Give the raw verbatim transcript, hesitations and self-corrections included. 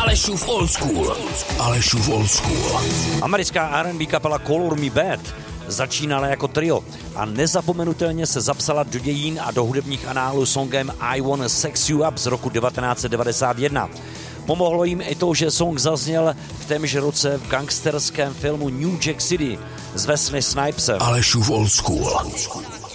Alešův Old School. Alešův Old School. Americká R and B kapela Color Me Badd začínala jako trio a nezapomenutelně se zapsala do dějin a do hudebních análů songem I Wanna Sex You Up z roku devatenáct set devadesát jedna. Pomohlo jim i to, že song zazněl v témž roce v gangsterském filmu New Jack City s Wesley Snipesem. Alešův Old School.